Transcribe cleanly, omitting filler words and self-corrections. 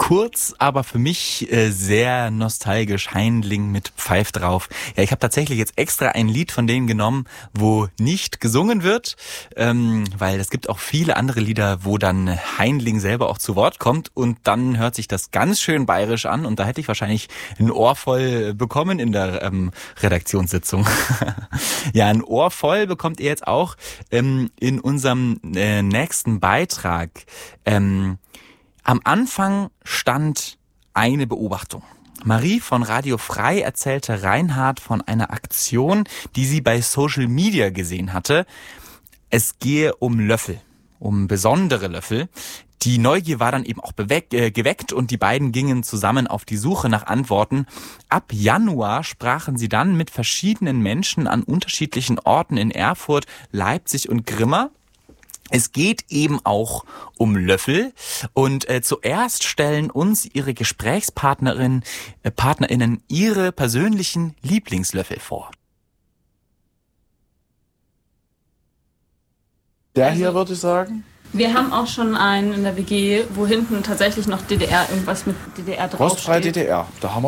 Kurz, aber für mich sehr nostalgisch. Heindling mit Pfeif drauf. Ja, ich habe tatsächlich jetzt extra ein Lied von denen genommen, wo nicht gesungen wird, weil es gibt auch viele andere Lieder, wo dann Heindling selber auch zu Wort kommt und dann hört sich das ganz schön bayerisch an und da hätte ich wahrscheinlich ein Ohr voll bekommen in der Redaktionssitzung. Ja, ein Ohr voll bekommt ihr jetzt auch in unserem nächsten Beitrag. Am Anfang stand eine Beobachtung. Marie von Radio Frei erzählte Reinhard von einer Aktion, die sie bei Social Media gesehen hatte. Es gehe um Löffel, um besondere Löffel. Die Neugier war dann eben auch geweckt und die beiden gingen zusammen auf die Suche nach Antworten. Ab Januar sprachen sie dann mit verschiedenen Menschen an unterschiedlichen Orten in Erfurt, Leipzig und Grimma. Es geht eben auch um Löffel und zuerst stellen uns ihre Gesprächspartnerinnen ihre persönlichen Lieblingslöffel vor. Der hier würde ich sagen. Wir haben auch schon einen in der WG, wo hinten tatsächlich noch DDR irgendwas mit DDR draufsteht. Rostfrei DDR, da haben wir